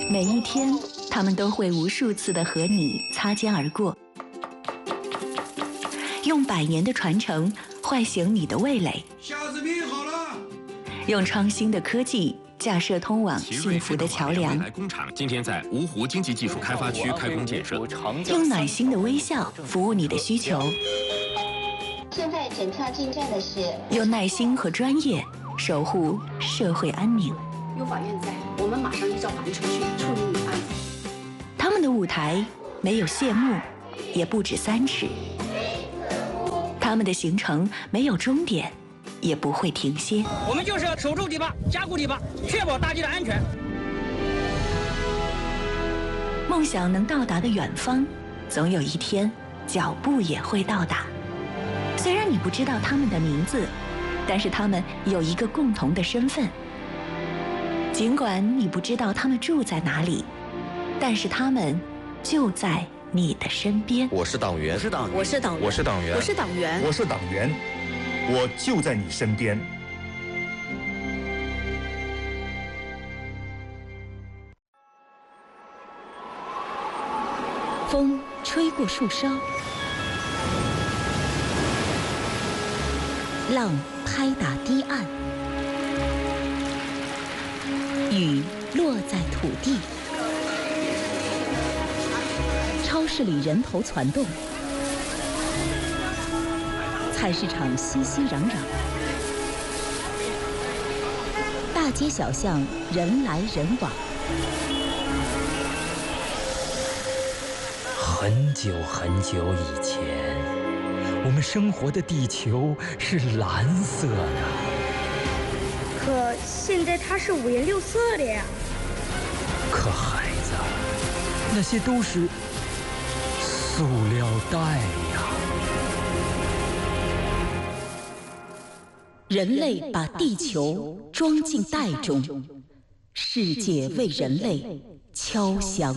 每一天，他们都会无数次地和你擦肩而过，用100年的传承唤醒你的味蕾。 虾子皮好了， 用创新的科技架设通往幸福的桥梁。 未来工厂今天在芜湖经济技术开发区开工建设。 用暖心的微笑服务你的需求。 现在检测进站的是。 用耐心和专业守护社会安宁。 有法院在，我们马上依照法律程序处理你的案子。 他们的舞台没有谢幕，也不止3尺。他们的行程没有终点，也不会停歇。 我们就是要守住堤坝，加固堤坝，确保大堤的安全。 梦想能到达的远方，总有一天脚步也会到达。虽然你不知道他们的名字，但是他们有一个共同的身份。尽管你不知道他们住在哪里，但是他们就在你的身边。 我是党员， 我是党员， 我是党员， 我是党员， 我是党员，我就在你身边。 风吹过树梢，浪拍打堤岸，雨落在土地。超市里人头攒动，菜市场熙熙攘攘，大街小巷人来人往。 很久很久以前，我们生活的地球是蓝色的。 可现在它是5颜6色的呀。 可孩子，那些都是塑料袋呀。 人类把地球装进袋中，世界为人类敲响